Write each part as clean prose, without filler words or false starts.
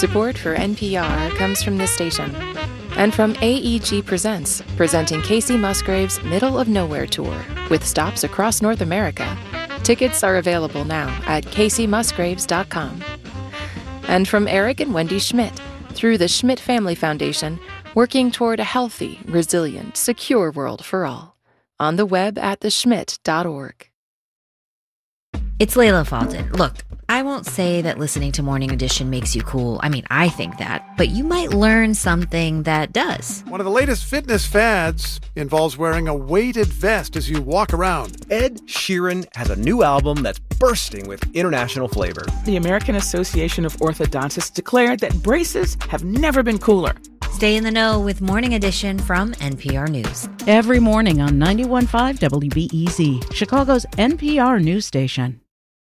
Support for NPR comes from this station and from AEG Presents, presenting Kacey Musgraves' Middle of Nowhere Tour with stops across North America. Tickets are available now at KaceyMusgraves.com. And from Eric and Wendy Schmidt, through the Schmidt Family Foundation, working toward a healthy, resilient, secure world for all. On the web at theschmidt.org. It's Layla Falden. Look, I won't say that listening to Morning Edition makes you cool. I mean, I think that. But you might learn something that does. One of the latest fitness fads involves wearing a weighted vest as you walk around. Ed Sheeran has a new album that's bursting with international flavor. The American Association of Orthodontists declared that braces have never been cooler. Stay in the know with Morning Edition from NPR News. Every morning on 91.5 WBEZ, Chicago's NPR news station.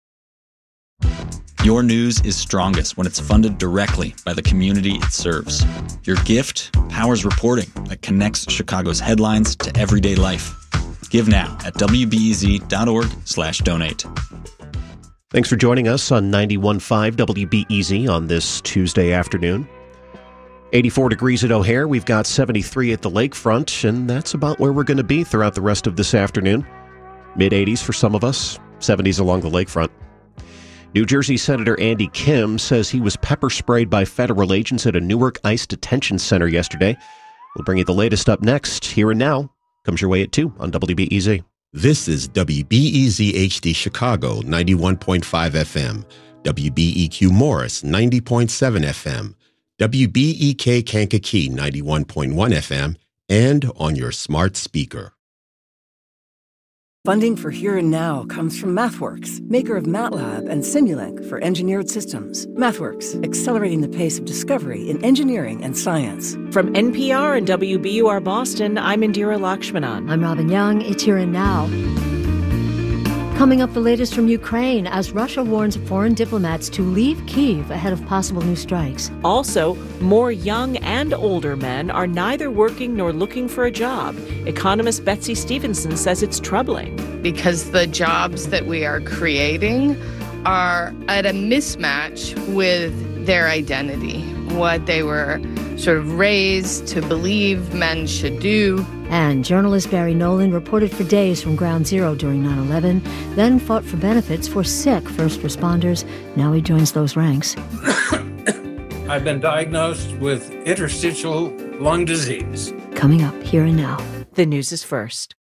Your news is strongest when it's funded directly by the community it serves. Your gift powers reporting that connects Chicago's headlines to everyday life. Give now at wbez.org/donate. Thanks for joining us on 91.5 WBEZ on this Tuesday afternoon. 84 degrees at O'Hare. We've got 73 at the lakefront, and that's about where we're going to be throughout the rest of this afternoon. Mid-80s for some of us, 70s along the lakefront. New Jersey Senator Andy Kim says he was pepper sprayed by federal agents at a Newark ICE detention center yesterday. We'll bring you the latest up next. Here and Now comes your way at 2 on WBEZ. This is WBEZ HD Chicago 91.5 FM, WBEQ Morris 90.7 FM, WBEK Kankakee 91.1 FM, and on your smart speaker. Funding for Here and Now comes from MathWorks, maker of MATLAB and Simulink for engineered systems. MathWorks, accelerating the pace of discovery in engineering and science. From NPR and WBUR Boston, I'm Indira Lakshmanan. I'm Robin Young. It's Here and Now. Coming up, the latest from Ukraine as Russia warns foreign diplomats to leave Kyiv ahead of possible new strikes. Also, more young and older men are neither working nor looking for a job. Economist Betsy Stevenson says it's troubling. Because the jobs that we are creating are at a mismatch with their identity, what they were sort of raised to believe men should do. And journalist Barry Nolan reported for days from Ground Zero during 9/11, then fought for benefits for sick first responders. Now he joins those ranks. I've been diagnosed with interstitial lung disease. Coming up Here and Now. The news is first.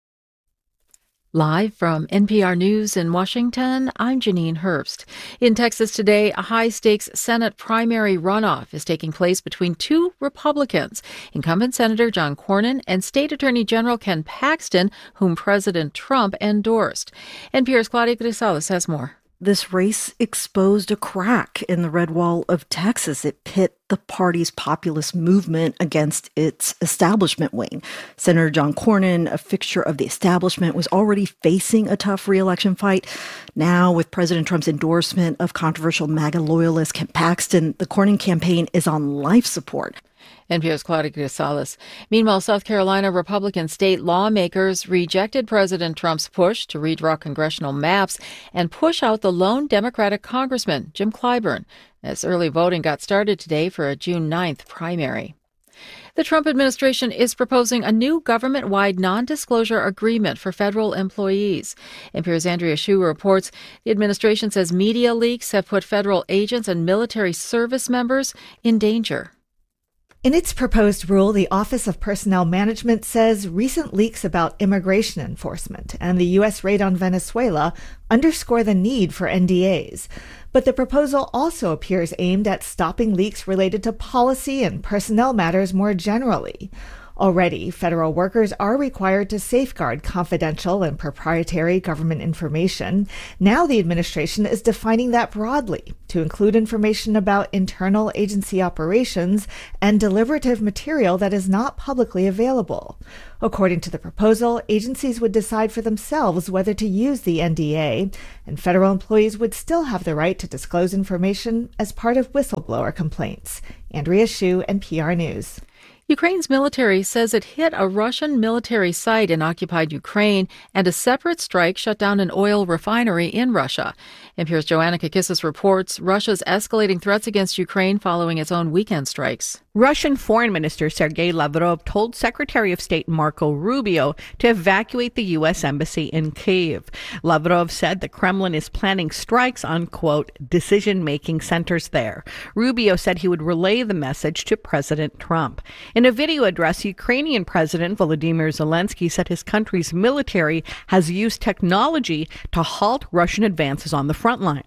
Live from NPR News in Washington, I'm Janine Herbst. In Texas today, a high-stakes Senate primary runoff is taking place between two Republicans, incumbent Senator John Cornyn and State Attorney General Ken Paxton, whom President Trump endorsed. NPR's Claudia Grisales has more. This race exposed a crack in the red wall of Texas. It pit the party's populist movement against its establishment wing. Senator John Cornyn, a fixture of the establishment, was already facing a tough re-election fight. Now, with President Trump's endorsement of controversial MAGA loyalist Ken Paxton, the Cornyn campaign is on life support. NPR's Claudia Grisales. Meanwhile, South Carolina Republican state lawmakers rejected President Trump's push to redraw congressional maps and push out the lone Democratic congressman, Jim Clyburn, as early voting got started today for a June 9th primary. The Trump administration is proposing a new government-wide non-disclosure agreement for federal employees. NPR's Andrea Hsu reports the administration says media leaks have put federal agents and military service members in danger. In its proposed rule, the Office of Personnel Management says recent leaks about immigration enforcement and the U.S. raid on Venezuela underscore the need for NDAs. But the proposal also appears aimed at stopping leaks related to policy and personnel matters more generally. Already, federal workers are required to safeguard confidential and proprietary government information. Now the administration is defining that broadly to include information about internal agency operations and deliberative material that is not publicly available. According to the proposal, agencies would decide for themselves whether to use the NDA, and federal employees would still have the right to disclose information as part of whistleblower complaints. Andrea Hsu, NPR News. Ukraine's military says it hit a Russian military site in occupied Ukraine, and a separate strike shut down an oil refinery in Russia. NPR's Joanna Kakissis reports Russia's escalating threats against Ukraine following its own weekend strikes. Russian Foreign Minister Sergei Lavrov told Secretary of State Marco Rubio to evacuate the U.S. Embassy in Kyiv. Lavrov said the Kremlin is planning strikes on, quote, decision-making centers there. Rubio said he would relay the message to President Trump. In a video address, Ukrainian President Volodymyr Zelensky said his country's military has used technology to halt Russian advances on the front line.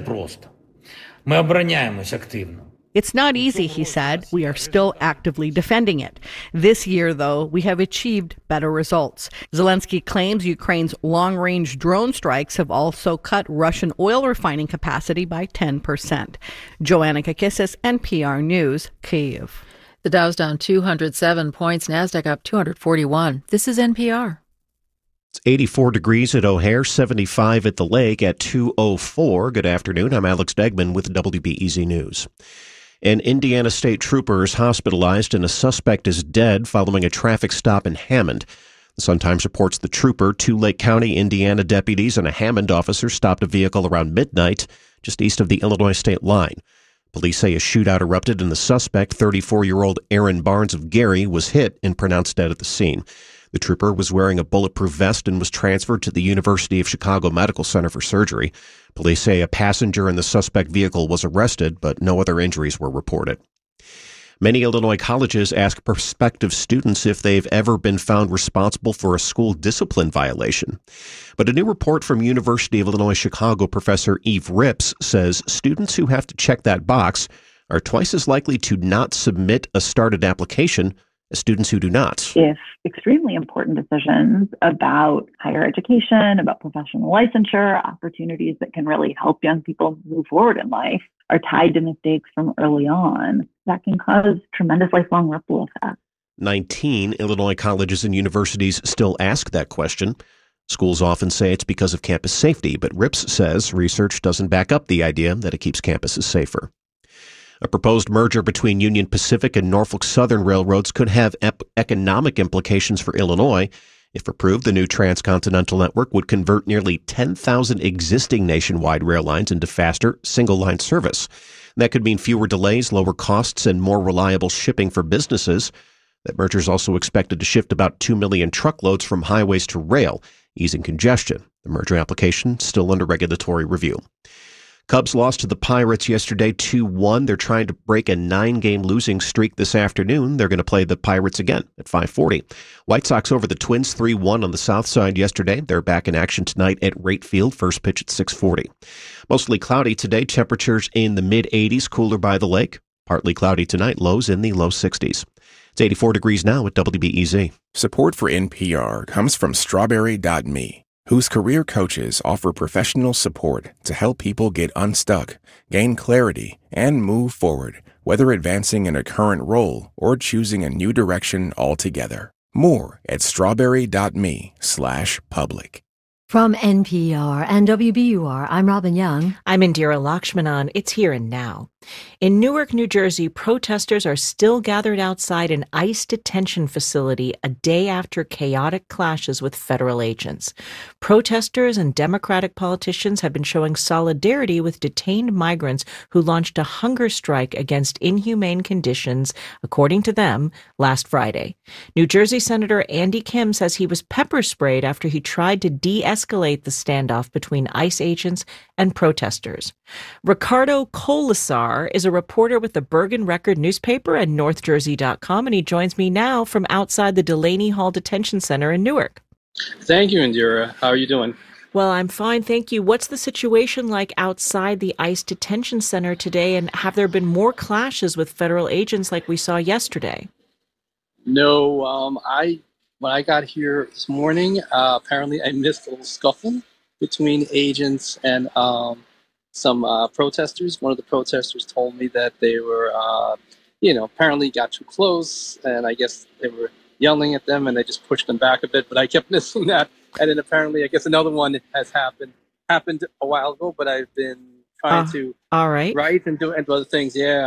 It's not easy, he said. We are still actively defending it. This year, though, we have achieved better results. Zelensky claims Ukraine's long-range drone strikes have also cut Russian oil refining capacity by 10%. Joanna Kakissis, NPR News, Kyiv. The Dow's down 207 points, NASDAQ up 241. This is NPR. It's 84 degrees at O'Hare, 75 at the lake at 2:04. Good afternoon. I'm Alex Degman with WBEZ News. An Indiana state trooper is hospitalized and a suspect is dead following a traffic stop in Hammond. The Sun-Times reports the trooper, two Lake County, Indiana deputies, and a Hammond officer stopped a vehicle around midnight just east of the Illinois state line. Police say a shootout erupted and the suspect, 34-year-old Aaron Barnes of Gary, was hit and pronounced dead at the scene. The trooper was wearing a bulletproof vest and was transferred to the University of Chicago Medical Center for surgery. Police say a passenger in the suspect vehicle was arrested, but no other injuries were reported. Many Illinois colleges ask prospective students if they've ever been found responsible for a school discipline violation. But a new report from University of Illinois Chicago professor Eve Rips says students who have to check that box are twice as likely to not submit a started application as students who do not. If extremely important decisions about higher education, about professional licensure, opportunities that can really help young people move forward in life are tied to mistakes from early on, that can cause tremendous lifelong ripple effects. 19 Illinois colleges and universities still ask that question. Schools often say it's because of campus safety, but Rips says research doesn't back up the idea that it keeps campuses safer. A proposed merger between Union Pacific and Norfolk Southern railroads could have economic implications for Illinois. If approved, the new transcontinental network would convert nearly 10,000 existing nationwide rail lines into faster, single-line service. That could mean fewer delays, lower costs, and more reliable shipping for businesses. That merger is also expected to shift about 2 million truckloads from highways to rail, easing congestion. The merger application still under regulatory review. Cubs lost to the Pirates yesterday 2-1. They're trying to break a 9-game losing streak this afternoon. They're going to play the Pirates again at 5:40. White Sox over the Twins 3-1 on the south side yesterday. They're back in action tonight at Rate Field. First pitch at 6:40. Mostly cloudy today. Temperatures in the mid-80s, cooler by the lake. Partly cloudy tonight. Lows in the low 60s. It's 84 degrees now at WBEZ. Support for NPR comes from Strawberry.me, whose career coaches offer professional support to help people get unstuck, gain clarity, and move forward, whether advancing in a current role or choosing a new direction altogether. More at strawberry.me/public. From NPR and WBUR, I'm Robin Young. I'm Indira Lakshmanan. It's Here and Now. In Newark, New Jersey, protesters are still gathered outside an ICE detention facility a day after chaotic clashes with federal agents. Protesters and Democratic politicians have been showing solidarity with detained migrants who launched a hunger strike against inhumane conditions, according to them, last Friday. New Jersey Senator Andy Kim says he was pepper sprayed after he tried to de-escalate the standoff between ICE agents and protesters. Ricardo Colasar is a reporter with the Bergen Record newspaper and NorthJersey.com, and he joins me now from outside the Delaney Hall Detention Center in Newark. Thank you, Indira. How are you doing? Well, I'm fine, thank you. What's the situation like outside the ICE detention center today, and have there been more clashes with federal agents like we saw yesterday? No, when I got here this morning, apparently I missed a little scuffle between agents and some protesters. One of the protesters told me that they were, apparently got too close, and I guess they were yelling at them, and they just pushed them back a bit, but I kept missing that. And then apparently, I guess another one has happened a while ago, but I've been trying to all right. write and do other things. Yeah.